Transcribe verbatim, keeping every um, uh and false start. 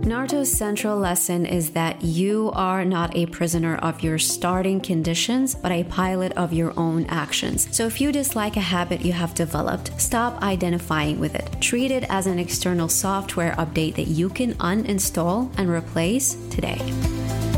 Naruto's central lesson is that you are not a prisoner of your starting conditions, but a pilot of your own actions. So if you dislike a habit you have developed, stop identifying with it. Treat it as an external software update that you can uninstall and replace today.